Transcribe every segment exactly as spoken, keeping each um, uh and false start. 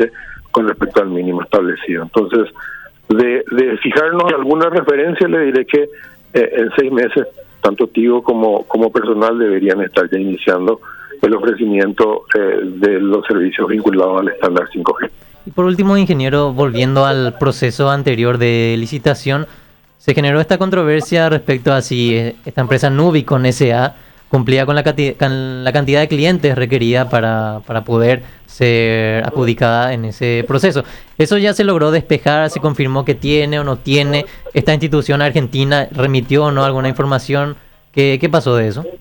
límite con respecto al mínimo establecido. Entonces, de, de fijarnos en alguna referencia, le diré que eh, en seis meses, tanto Tigo como, como personal deberían estar ya iniciando el ofrecimiento eh, de los servicios vinculados al estándar cinco G. Y por último, ingeniero, volviendo al proceso anterior de licitación, se generó esta controversia respecto a si esta empresa Nubicon S A cumplía con la, cati- con la cantidad de clientes requerida para, para poder ser adjudicada en ese proceso. ¿Eso ya se logró despejar? ¿Se confirmó que tiene o no tiene? ¿Esta institución argentina remitió o no alguna información? ¿Qué, qué pasó de eso?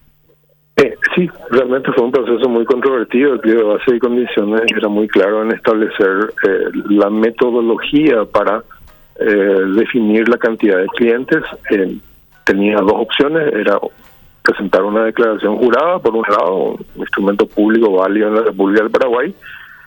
Eh, sí, realmente fue un proceso muy controvertido. El pliego de base y condiciones era muy claro en establecer eh, la metodología para eh, definir la cantidad de clientes. Eh, tenía dos opciones, era presentar una declaración jurada, por un lado, un instrumento público válido en la República del Paraguay,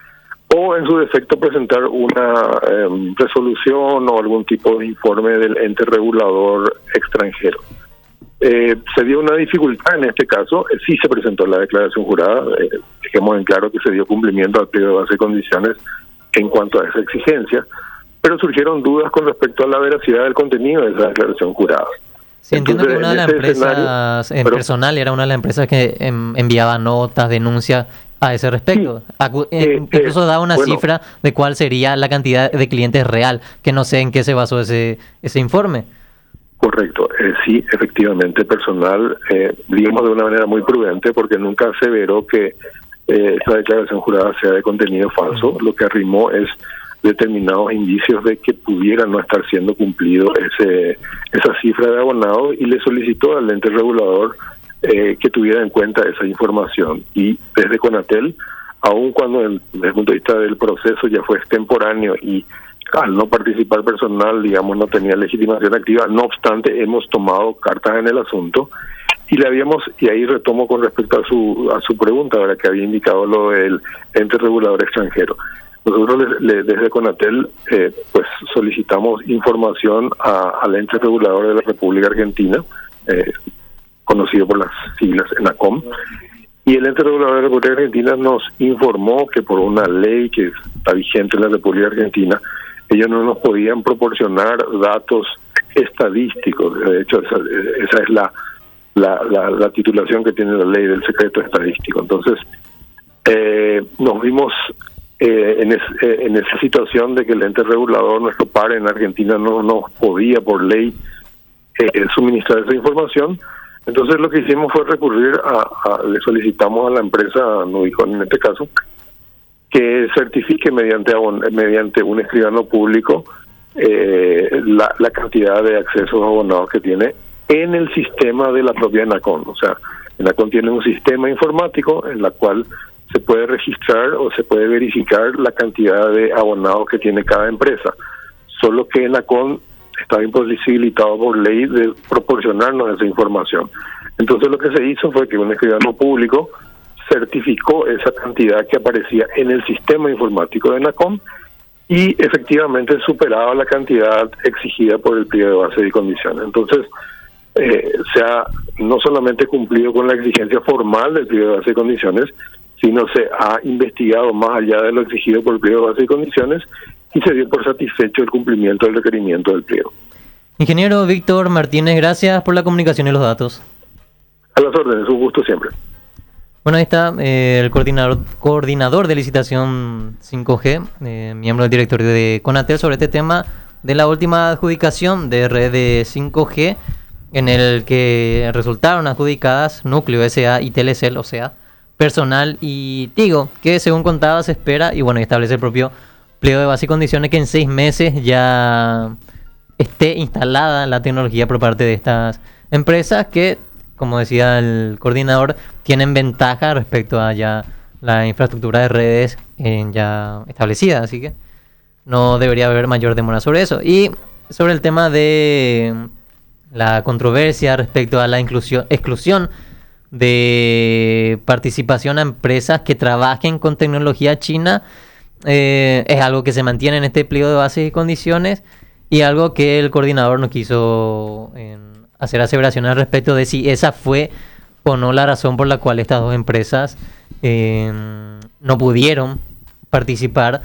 o en su defecto presentar una eh, resolución o algún tipo de informe del ente regulador extranjero. Eh, se dio una dificultad en este caso, eh, sí se presentó la declaración jurada, eh, dejemos en claro que se dio cumplimiento al pliego de base y condiciones en cuanto a esa exigencia, pero surgieron dudas con respecto a la veracidad del contenido de esa declaración jurada. Sí, entiendo Entonces, que una de las empresas, en pero, personal, era una de las empresas que em, enviaba notas, denuncias a ese respecto. Sí, Acu- eh, incluso eh, daba una bueno, cifra de cuál sería la cantidad de clientes real, que no sé en qué se basó ese, ese informe. Correcto, eh, sí, efectivamente, personal, eh, digamos de una manera muy prudente, porque nunca aseveró que eh, esa declaración jurada sea de contenido falso. Uh-huh. Lo que arrimó es determinados indicios de que pudiera no estar siendo cumplido ese esa cifra de abonado, y le solicitó al ente regulador eh, que tuviera en cuenta esa información. Y desde Conatel, aun cuando el, desde el punto de vista del proceso ya fue extemporáneo y al no participar personal, digamos, no tenía legitimación activa, no obstante, hemos tomado cartas en el asunto y le habíamos, y ahí retomo con respecto a su a su pregunta, ¿verdad?, que había indicado lo del ente regulador extranjero. Nosotros le, le, desde Conatel eh, pues solicitamos información a, al ente regulador de la República Argentina, eh, conocido por las siglas ENACOM, y el ente regulador de la República Argentina nos informó que por una ley que está vigente en la República Argentina, ellos no nos podían proporcionar datos estadísticos. De hecho, esa, esa es la, la, la, la titulación que tiene la ley del secreto estadístico. Entonces, eh, nos vimos eh, en, es, eh, en esa situación de que el ente regulador, nuestro par en Argentina, no nos podía por ley eh, suministrar esa información. Entonces lo que hicimos fue recurrir a, a le solicitamos a la empresa Nubicon, en este caso, que certifique mediante mediante un escribano público eh, la, la cantidad de accesos abonados que tiene en el sistema de la propia ENACOM. O sea, ENACOM tiene un sistema informático en la cual se puede registrar o se puede verificar la cantidad de abonados que tiene cada empresa. Solo que ENACOM estaba imposibilitado por ley de proporcionarnos esa información. Entonces lo que se hizo fue que un escribano público certificó esa cantidad que aparecía en el sistema informático de ENACOM y efectivamente superaba la cantidad exigida por el pliego de base y condiciones. Entonces eh, se ha no solamente cumplido con la exigencia formal del pliego de base y condiciones, sino se ha investigado más allá de lo exigido por el pliego de base y condiciones y se dio por satisfecho el cumplimiento del requerimiento del pliego. Ingeniero Víctor Martínez, gracias por la comunicación y los datos. A las órdenes, un gusto siempre. Bueno, ahí está eh, el coordinador, coordinador de licitación cinco G, eh, miembro del directorio de Conatel, sobre este tema de la última adjudicación de red cinco G, en el que resultaron adjudicadas Núcleo S A y Telecel, o sea, Personal y Tigo, que según contaba se espera, y bueno, establece el propio pliego de base y condiciones, que en seis meses ya esté instalada la tecnología por parte de estas empresas que, como decía el coordinador, tienen ventaja respecto a ya la infraestructura de redes eh, ya establecida, así que no debería haber mayor demora sobre eso. Y sobre el tema de la controversia respecto a la inclusión, exclusión de participación a empresas que trabajen con tecnología china, eh, es algo que se mantiene en este pliego de bases y condiciones, y algo que el coordinador no quiso eh, hacer aseveraciones al respecto de si esa fue o no la razón por la cual estas dos empresas eh, no pudieron participar